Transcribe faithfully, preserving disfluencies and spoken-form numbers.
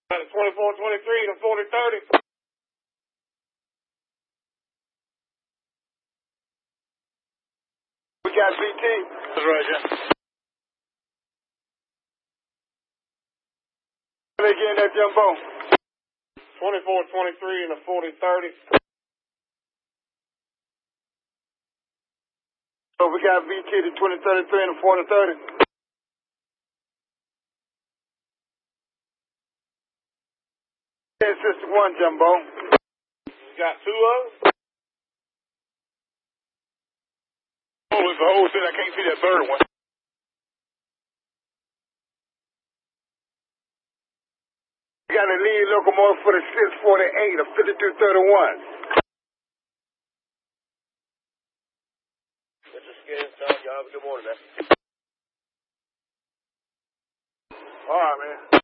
twenty-four twenty-three to forty thirty. We got B T. That's right, yeah. Again, that jumbo. twenty-four twenty-three and a forty thirty. So we got B T to twenty thirty-three and a forty thirty. ten sixty-one jumbo. You got two of them? Oh, it's a whole set. I can't see that third one. We got a lead locomotive for the six forty-eight of fifty-two thirty-one. Mister Skins, Tom, y'all have a good morning, man. All right, man.